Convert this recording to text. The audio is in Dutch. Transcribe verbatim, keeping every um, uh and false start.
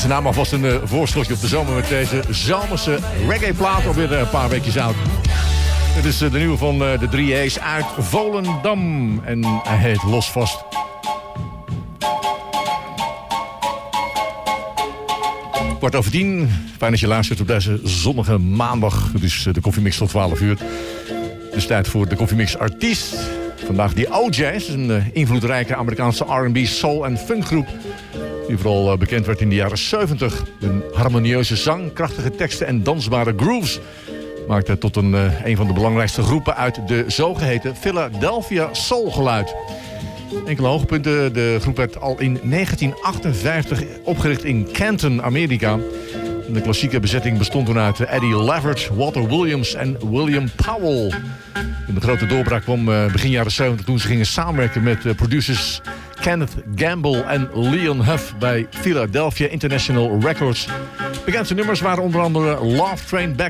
Ze namen alvast een uh, voorschotje op de zomer met deze zomerse reggae-plaat, alweer een paar weekjes oud. Dit is uh, de nieuwe van uh, de drie A's uit Volendam en hij heet Los Vast. Kwart over tien. Fijn dat je luistert op deze zonnige maandag. Het is de koffiemix tot twaalf uur. Het is tijd voor de koffiemix artiest. Vandaag die O J's, een uh, invloedrijke Amerikaanse R en B, soul en funkgroep. Die vooral uh, bekend werd in de jaren zeventig. Hun harmonieuze zang, krachtige teksten en dansbare grooves maakte het tot een, uh, een van de belangrijkste groepen uit de zogeheten Philadelphia soulgeluid. Enkele hoogpunten. De groep werd al in negentien achtenvijftig opgericht in Canton, Amerika. De klassieke bezetting bestond toen uit Eddie Levert, Walter Williams en William Powell. En de grote doorbraak kwam begin jaren zeventig toen ze gingen samenwerken met producers Kenneth Gamble en Leon Huff bij Philadelphia International Records. Bekendste nummers waren onder andere Love Train Back